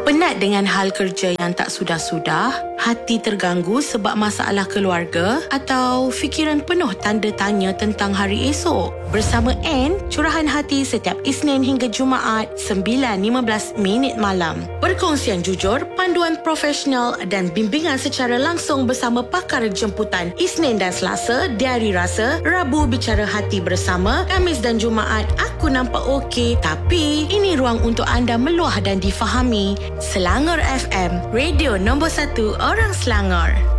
Penat dengan hal kerja yang tak sudah-sudah? Hati terganggu sebab masalah keluarga? Atau fikiran penuh tanda tanya tentang hari esok? Bersama Anne, curahan hati setiap Isnin hingga Jumaat 9.15 malam. Perkongsian jujur, panduan profesional dan bimbingan secara langsung bersama pakar jemputan Isnin dan Selasa, Diari Rasa, Rabu Bicara Hati Bersama, Khamis dan Jumaat Aku Nampak Okey. Tapi ini ruang untuk anda meluah dan difahami. Selangor FM, radio nombor 1 orang Selangor.